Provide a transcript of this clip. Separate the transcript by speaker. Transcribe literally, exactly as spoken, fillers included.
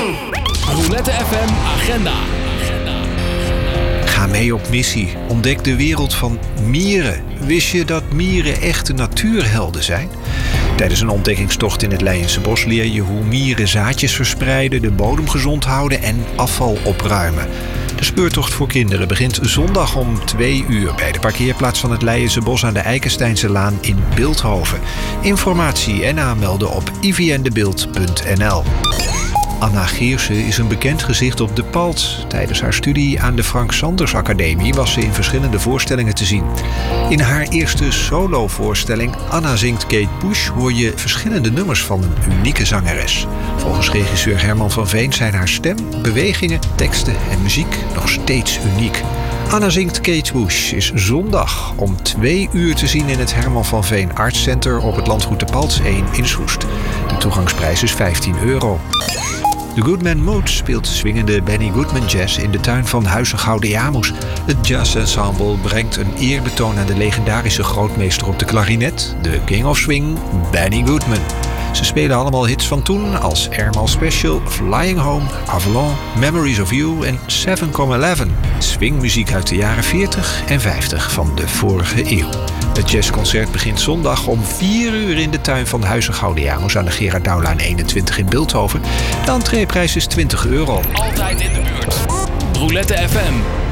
Speaker 1: Roulette F M Agenda.
Speaker 2: Ga mee op missie. Ontdek de wereld van mieren. Wist je dat mieren echte natuurhelden zijn? Tijdens een ontdekkingstocht in het Leijense Bos leer je hoe mieren zaadjes verspreiden, de bodem gezond houden en afval opruimen. De speurtocht voor kinderen begint zondag om twee uur bij de parkeerplaats van het Leijense Bos aan de Eikensteinse Laan in Bilthoven. Informatie en aanmelden op i v n de beeld punt n l. Anna Geersen is een bekend gezicht op de Palt. Tijdens haar studie aan de Frank Sanders Academie was ze in verschillende voorstellingen te zien. In haar eerste solovoorstelling Anna zingt Kate Bush hoor je verschillende nummers van een unieke zangeres. Volgens regisseur Herman van Veen zijn haar stem, bewegingen, teksten en muziek nog steeds uniek. Anna zingt Kate Bush is zondag om twee uur te zien in het Herman van Veen Arts Center op het landgoed de Palts één in Soest. De toegangsprijs is vijftien euro. The Goodman Mood speelt swingende Benny Goodman jazz in de tuin van Huizen Gaudeamus. Het jazzensemble brengt een eerbetoon aan de legendarische grootmeester op de klarinet, de King of Swing, Benny Goodman. Ze spelen allemaal hits van toen als Airmail Special, Flying Home, Avalon, Memories of You en seven eleven. Swingmuziek uit de jaren veertig en vijftig van de vorige eeuw. Het jazzconcert begint zondag om vier uur in de tuin van Huizen Gaudeamus aan de Gerard Douwlaan eenentwintig in Bilthoven. De entreeprijs is twintig euro.
Speaker 1: Altijd in de buurt. Roulette F M.